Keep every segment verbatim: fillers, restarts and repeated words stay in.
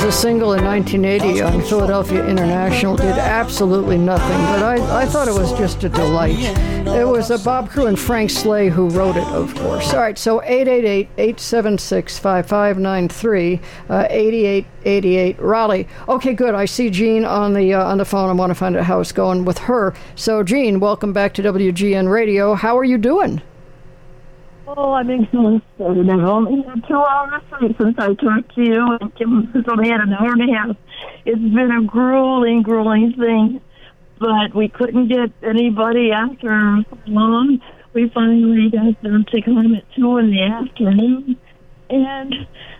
a single in nineteen eighty on Philadelphia International. Did absolutely nothing, but I, I thought it was just a delight. It was uh, Bob Crew and Frank Slay who wrote it, of course. All right, so eight eight eight, eight seven six, five five nine three, uh, eighty-eight eighty-eight, Raleigh. Okay, good. I see Jean on the uh, on the phone. I want to find out how it's going with her. So, Jean, welcome back to W G N Radio. How are you doing? Oh, I'm exhausted. I've only had two hours sleep since I talked to you, and Kim has only had an hour and a half. It's been a grueling, grueling thing, but we couldn't get anybody after so long. We finally got them to come at two in the afternoon, and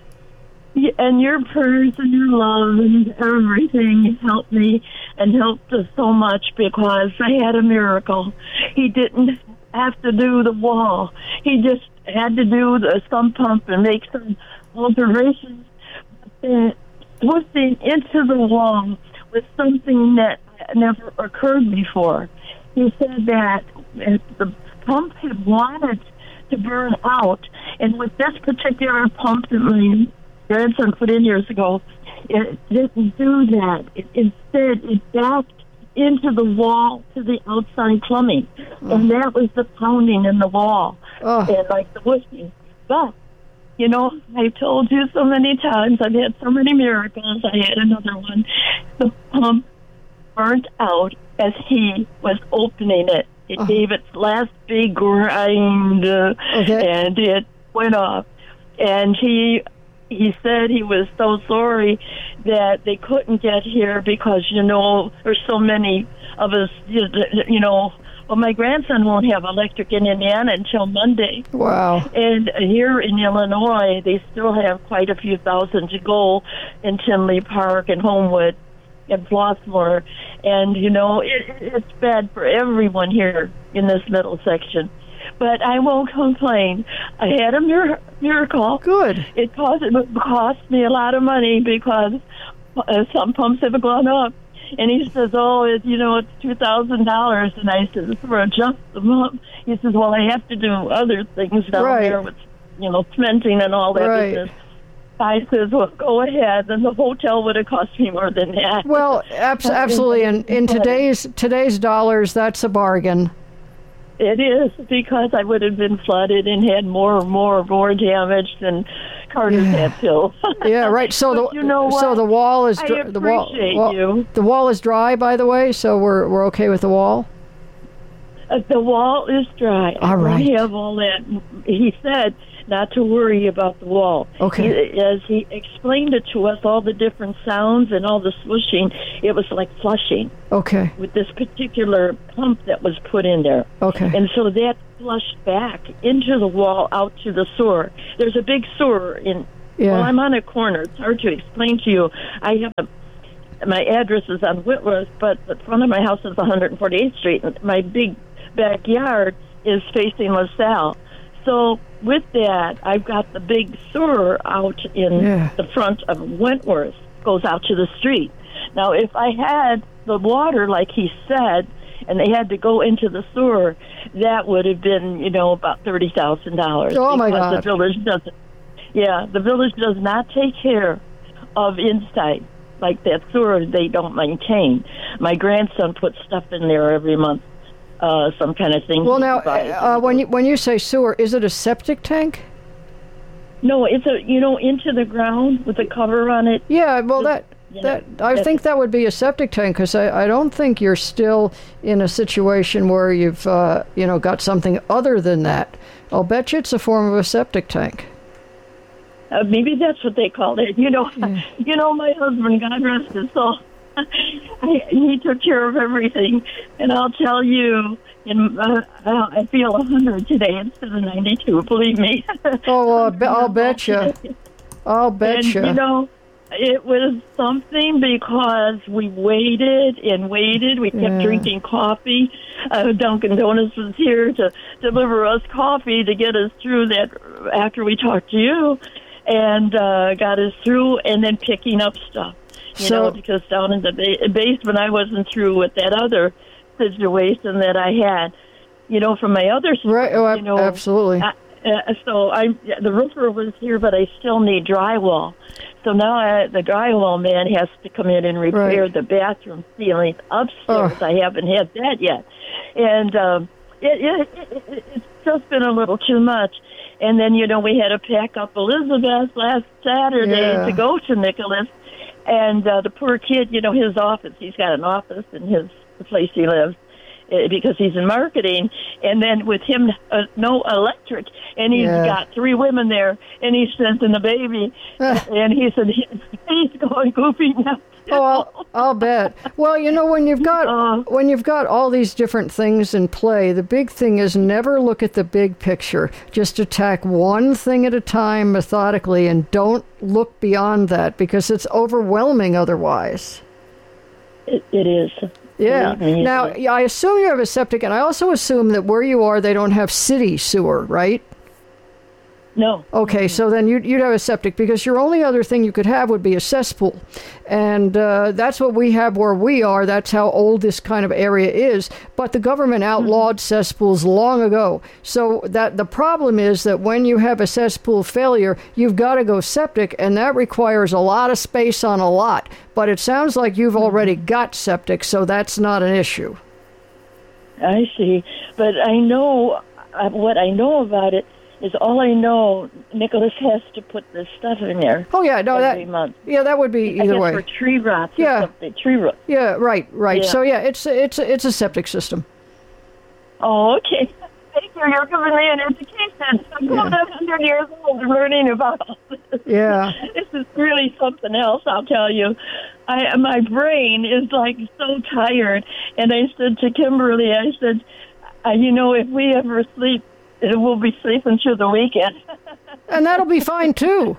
and your prayers and your love and everything helped me and helped us so much because I had a miracle. He didn't have to do the wall. He just had to do the sump pump and make some alterations. But pushing into the wall was something that never occurred before. He said that the pump had wanted to burn out, and with this particular pump that my grandson put in years ago, it didn't do that. It, instead, it backed into the wall to the outside plumbing. Mm. And that was the pounding in the wall. Oh. And like the whooshing. But, you know, I told you so many times, I've had so many miracles. I had another one. The pump burnt out as he was opening it. It oh. gave its last big grind, uh, okay. and it went off. And he... He said he was so sorry that they couldn't get here because, you know, there's so many of us, you know, well, my grandson won't have electric in Indiana until Monday. Wow. And here in Illinois, they still have quite a few thousand to go in Tinley Park and Homewood and Flossmoor. And, you know, it, it's bad for everyone here in this middle section. But I won't complain. I had a mir- miracle. Good. It cost, it cost me a lot of money because uh, some pumps have gone up. And he says, oh, it, you know, it's two thousand dollars. And I said, for adjust them up. He says, well, I have to do other things down right. there with, you know, cementing and all that right. business. I says, well, go ahead. Then the hotel would have cost me more than that. Well, abs- absolutely. And in today's today's dollars, that's a bargain. It is, because I would have been flooded and had more and more and more damage than Carter's yeah. had to. Yeah, right. So the you know so the wall is dry, I the wall, wall you. The wall is dry, by the way. So we're we're okay with the wall. Uh, the wall is dry. All right. I have all that. He said not to worry about the wall. Okay. He, as he explained it to us, all the different sounds and all the swooshing, it was like flushing. Okay. With this particular pump that was put in there. Okay. And so that flushed back into the wall out to the sewer. There's a big sewer in. Yeah. Well, I'm on a corner. It's hard to explain to you. I have a, my address is on Whitworth, but the front of my house is one hundred forty-eighth Street, and my big backyard is facing LaSalle. So with that, I've got the big sewer out in yeah. the front of Wentworth, goes out to the street. Now, if I had the water, like he said, and they had to go into the sewer, that would have been, you know, about thirty thousand dollars. Oh, my God. The village doesn't, yeah, the village does not take care of inside. Like that sewer, they don't maintain. My grandson puts stuff in there every month. Uh, some kind of thing. Well, now, uh, when you when you say sewer, is it a septic tank? No, it's a you know into the ground with a cover on it. Yeah, well, that yeah, that I think that would be a septic tank because I, I don't think you're still in a situation where you've uh, you know got something other than that. I'll bet you it's a form of a septic tank. Uh, maybe that's what they call it. You know, yeah. you know, my husband, God rest his soul. I, he took care of everything, and I'll tell you, in, uh, I feel one hundred today instead of ninety-two, believe me. Oh, well, I'll, be, I'll bet you. I'll bet you. You know, it was something because we waited and waited. We kept yeah. drinking coffee. Uh, Dunkin' Donuts was here to deliver us coffee to get us through that after we talked to you, and uh, got us through, and then picking up stuff. You so, know, because down in the ba- basement, I wasn't through with that other situation that I had, you know, from my other store. Right, oh, you know, absolutely. I, uh, so I, the roofer was here, but I still need drywall. so now I, the drywall man has to come in and repair Right. the bathroom ceiling upstairs. Oh. I haven't had that yet. And um, it, it, it, it's just been a little too much. And then, you know, we had to pack up Elizabeth last Saturday Yeah. to go to Nicholas. And uh, the poor kid, you know, his office, he's got an office in his the place he lives uh, because he's in marketing. And then with him, uh, no electric. And he's Yeah. got three women there. And he says, and the baby. and he said, he's, he's going goofy now. Oh, I'll, I'll bet. Well, you know, when you've got Uh. when you've got all these different things in play, the big thing is never look at the big picture. Just attack one thing at a time methodically, and don't look beyond that because it's overwhelming otherwise. It, it is. Yeah. Believe me, it Now, is. yeah, I assume you have a septic, and I also assume that where you are, they don't have city sewer, right? No. Okay, so then you'd, you'd have a septic because your only other thing you could have would be a cesspool. And uh, that's what we have where we are. That's how old this kind of area is. But the government outlawed cesspools long ago. So that the problem is that when you have a cesspool failure, you've got to go septic, and that requires a lot of space on a lot. But it sounds like you've already got septic, so that's not an issue. I see. But I know, uh, what I know about it is all I know, Nicholas has to put this stuff in there Oh, yeah, no, every that, month. yeah, that would be I either guess way. for tree rots Yeah. or something. Tree roots. Yeah, right, right. Yeah. So, yeah, it's, it's, it's a septic system. Oh, okay. Thank you. You're giving me an education. I'm Yeah. one hundred years old and learning about all this. Yeah. This is really something else, I'll tell you. I My brain is, like, so tired. And I said to Kimberly, I said, uh, you know, if we ever sleep, it will be sleeping through the weekend. And that'll be fine, too.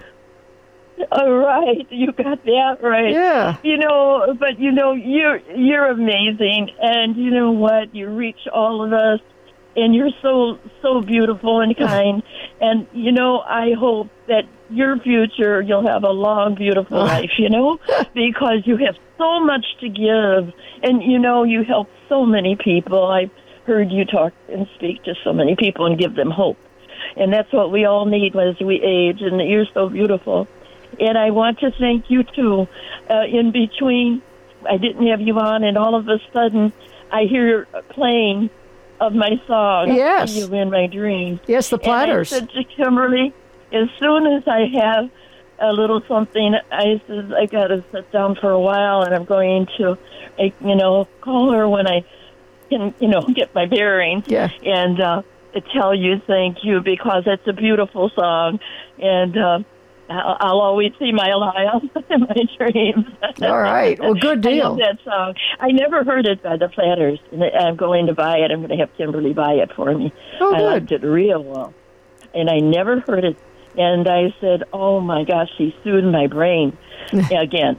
All right, you got that right. Yeah. You know, but you know, you're you're amazing, and you know what? You reach all of us, and you're so so beautiful and kind. And you know, I hope that your future, you'll have a long, beautiful life. You know, because you have so much to give, and you know, you help so many people. I heard you talk and speak to so many people and give them hope. And that's what we all need as we age, and you're so beautiful. And I want to thank you, too. Uh, in between, I didn't have you on, and all of a sudden, I hear playing of my song. Yes. I see you in my dreams. Yes, the Platters. And I said to Kimberly, as soon as I have a little something, I said, I got to sit down for a while, and I'm going to, I, you know, call her when I can, you know, get my bearings. Yeah. And uh, tell you thank you, because it's a beautiful song. And uh, I'll, I'll always see my Lyle in my dreams. All right. Well, good I deal. love that song. I never heard it by the Platters, and I'm going to buy it. I'm going to have Kimberly buy it for me. Oh, I good. liked it real well. And I never heard it. And I said, oh, my gosh, she soothed my brain again.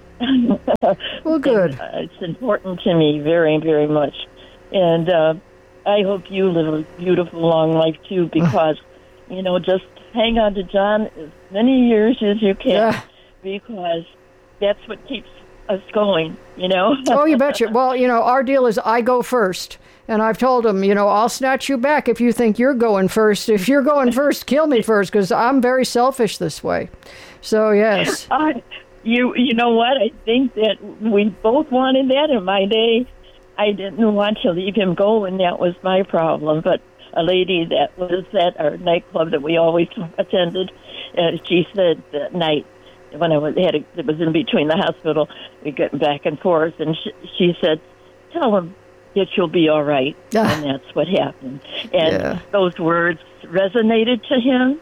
Well, good. And, uh, it's important to me very, very much. And uh, I hope you live a beautiful, long life, too, because, you know, just hang on to John as many years as you can, Yeah. because that's what keeps us going, you know? Oh, you betcha. Well, you know, our deal is I go first. And I've told him, you know, I'll snatch you back if you think you're going first. If you're going first, kill me first, because I'm very selfish this way. So, yes. Uh, you, you know what? I think that we both wanted that in my day. I didn't want to leave him go, and that was my problem. But a lady that was at our nightclub that we always attended, uh, she said that night when I was had a, it was in between the hospital, we got back and forth, and she, she said, "Tell him that you'll be all right," Ah. and that's what happened. And Yeah. those words resonated to him,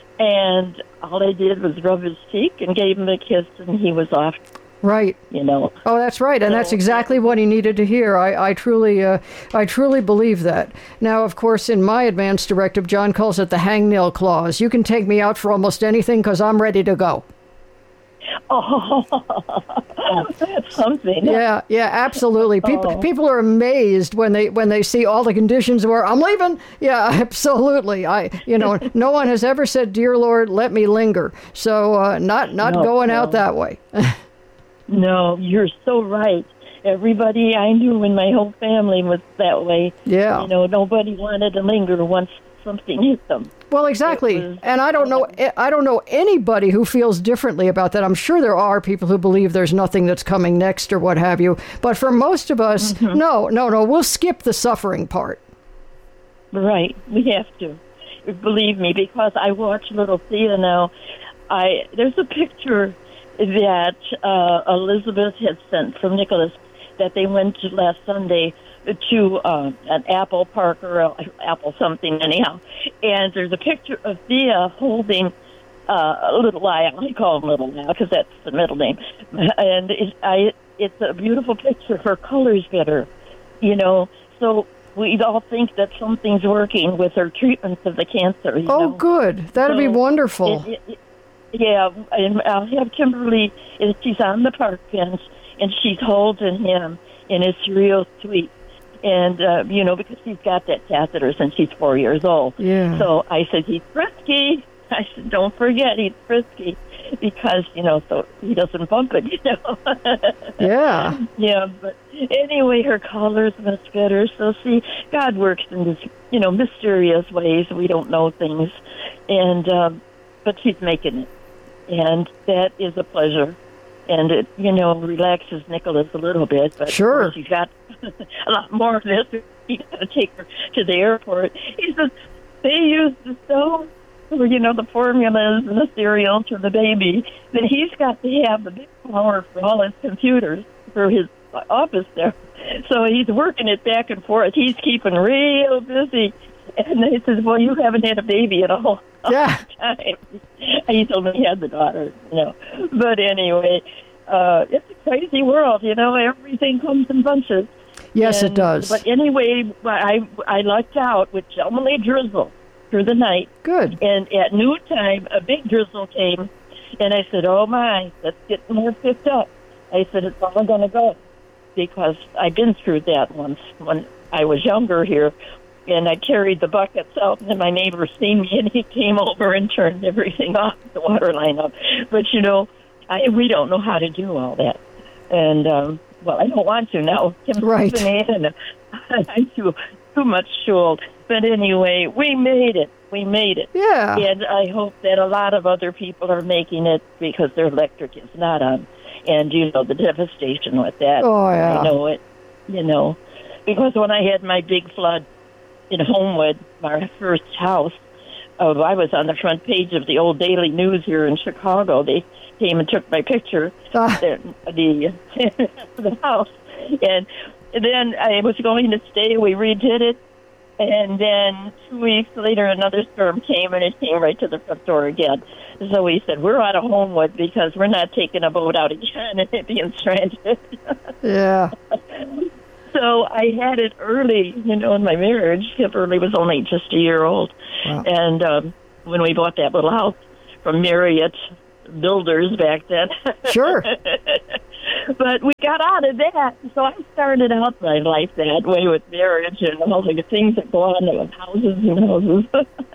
and all I did was rub his cheek and gave him a kiss, and he was off. Right. You know. Oh, that's right, and that's So- exactly what he needed to hear. I, I truly, uh, I truly believe that. Now, of course, in my advance directive, John calls it the hangnail clause. You can take me out for almost anything because I'm ready to go. Oh, that's something. Yeah, yeah, absolutely. People, Oh. people are amazed when they when they see all the conditions where I'm leaving. Yeah, absolutely. I, you know, no one has ever said, "Dear Lord, let me linger." So, uh, not not No, going no. out that way. No, you're so right. Everybody I knew in my whole family was that way. Yeah. You know, nobody wanted to linger once something hit them. Well, exactly. Was, and I don't know I don't know anybody who feels differently about that. I'm sure there are people who believe there's nothing that's coming next or what have you. But for most of us, mm-hmm. no, no, no, we'll skip the suffering part. Right. We have to. Believe me, because I watch Little Thea now. I there's a picture that uh, Elizabeth had sent from Nicholas that they went to last Sunday to uh, an Apple Park or a, Apple something anyhow. And there's a picture of Thea holding uh, Little Lyle. I call him Little Lyle because that's the middle name. And it, I, it's a beautiful picture. Her color's better, you know. So we all think that something's working with her treatments of the cancer. You oh, know? Good. That'd so be wonderful. It, it, it, yeah, and I'll have Kimberly, she's on the park bench, and she's holding him, and it's real sweet. And, uh, you know, because he's got that catheter since he's four years old. Yeah. So I said, he's frisky. I said, don't forget, he's frisky. Because, you know, so he doesn't bump it, you know. Yeah. Yeah, but anyway, her color's much better. So, see, God works in this, you know, mysterious ways. We don't know things. And, um, but she's making it. And that is a pleasure. And it, you know, relaxes Nicholas a little bit. But sure. She's got a lot more of this. He's got to take her to the airport. He says, they use the stove, you know, the formulas and the cereals for the baby. But he's got to have the big power for all his computers for his office there. So he's working it back and forth. He's keeping real busy. And he says, well, you haven't had a baby at all. Yeah. Time. He told me he had the daughter, you know. But anyway, uh, it's a crazy world, you know. Everything comes in bunches. Yes, and, it does. But anyway, I I lucked out with gentlemanly drizzle through the night. Good. And at noontime, a big drizzle came, and I said, oh, my, let's get more picked up. I said, it's all going to go, because I've been through that once when I was younger here. And I carried the buckets out, and my neighbor seen me, and he came over and turned everything off, the water line up. But, you know, I, we don't know how to do all that. And, um, well, I don't want to now. Right. And I'm too, too much shuled. But anyway, we made it. We made it. Yeah. And I hope that a lot of other people are making it because their electric is not on. And, you know, the devastation with that. Oh, yeah. I know it, you know. Because when I had my big flood in Homewood, my first house, uh, I was on the front page of the old Daily News here in Chicago. They came and took my picture, ah. the, the, the house. And then I was going to stay. We redid it. And then two weeks later, another storm came, and it came right to the front door again. So we said, we're out of Homewood because we're not taking a boat out again and being stranded. Yeah. So I had it early, you know, in my marriage. Kimberly was only just a year old. Wow. And um, when we bought that little house from Marriott Builders back then. Sure. But we got out of that. So I started out my life that way with marriage and all the things that go on with houses and houses.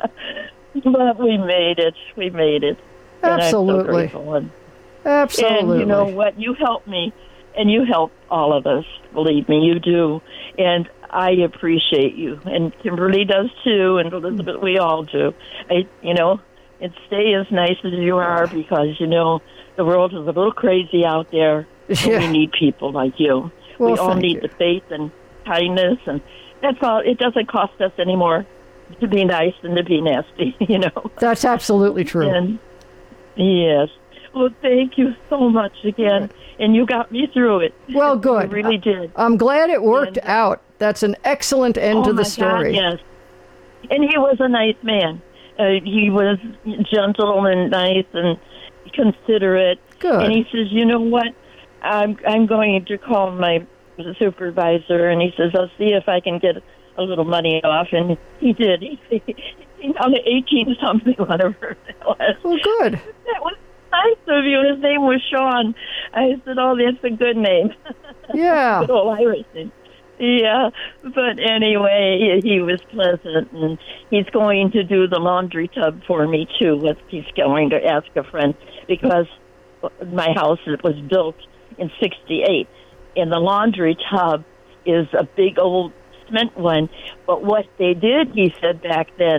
But we made it. We made it. Absolutely. And I'm so grateful. And, Absolutely. and you know what? You helped me. And you help all of us, believe me, you do. And I appreciate you. And Kimberly does too, and Elizabeth, we all do. I, you know, and stay as nice as you are because, you know, the world is a little crazy out there. Yeah. We need people like you. Well, we all need you. the faith and kindness, and that's all. It doesn't cost us anymore to be nice than to be nasty, you know. That's absolutely true. And, yes. Well, thank you so much again. And you got me through it. Well, good. You really did. I'm glad it worked and, out. That's an excellent end oh to the my story. God, yes. And he was a nice man. Uh, he was gentle and nice and considerate. Good. And he says, you know what? I'm I'm going to call my supervisor, and he says, I'll see if I can get a little money off. And he did. He, he, he found eighteen something, whatever it was. Well, good. That was nice of you. His name was Sean. I said, oh, that's a good name. Yeah. Good old Irish name. Yeah, but anyway, he, he was pleasant, and he's going to do the laundry tub for me, too. He's going to ask a friend, because my house was built in sixty-eight, and the laundry tub is a big old cement one. But what they did, he said back then,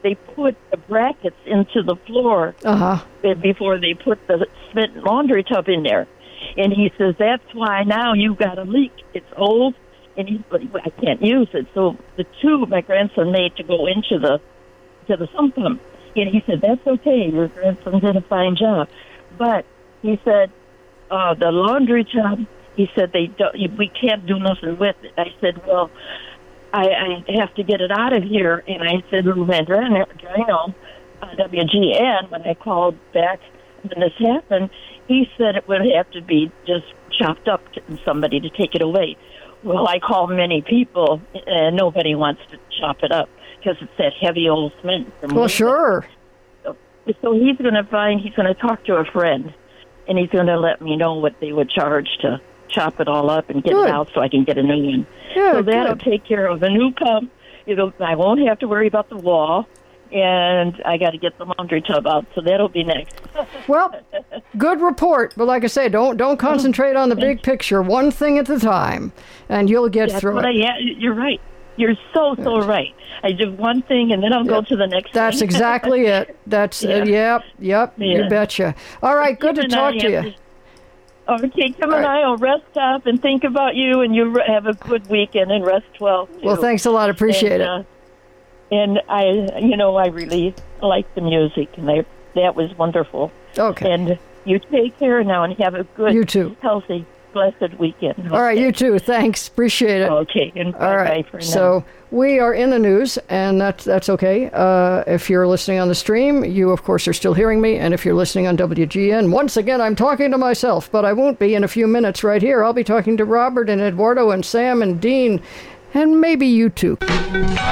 they put the brackets into the floor Uh-huh. before they put the cement laundry tub in there. And he says, that's why now you've got a leak. It's old, and he's, but I can't use it. So the tube my grandson made to go into the to the sump pump. And he said, that's okay. Your grandson did a fine job. But he said, uh, the laundry tub, he said, they don't, we can't do nothing with it. I said, well, I, I have to get it out of here. And I said, well, Van Drano, uh, W G N, when I called back when this happened, he said it would have to be just chopped up to somebody to take it away. Well, I called many people, and nobody wants to chop it up because it's that heavy old cement. Well, sure. So, so he's going to find, he's going to talk to a friend, and he's going to let me know what they would charge to chop it all up and get Good. it out so I can get a new one. Yeah, so that'll good. take care of a new pump. It'll, I won't have to worry about the wall, and I got to get the laundry tub out, so that'll be next. Well, good report, but like I say, don't don't concentrate on the big picture. One thing at a time, and you'll get That's through what it. I, yeah, you're right. You're so, so right. I do one thing, and then I'll go Yep. to the next That's thing. exactly it. That's Yeah. uh, yep, yep. Yeah. You betcha. All right, good to Kim and talk I to have you. to- Okay, Kim All and right. I will rest up and think about you, and you re- have a good weekend and rest well. Too. Well, thanks a lot. Appreciate and, it. Uh, and I, you know, I really like the music, and I, that was wonderful. Okay. And you take care now and have a good, You too. healthy, blessed weekend. All right, you too. Thanks. Appreciate it. Okay, and All right. bye for now. So we are in the news, and that's that's okay. Uh, if you're listening on the stream, you of course are still hearing me, and if you're listening on W G N, once again I'm talking to myself, but I won't be in a few minutes. Right here, I'll be talking to Robert and Eduardo and Sam and Dean, and maybe you too.